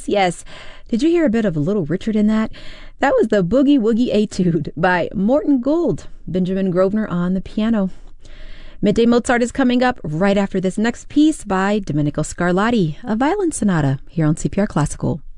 yes. Did you hear a bit of Little Richard in that? That was the Boogie Woogie Etude by Morton Gould, Benjamin Grosvenor on the piano. Midday Mozart is coming up right after this next piece by Domenico Scarlatti, a violin sonata, here on CPR Classical.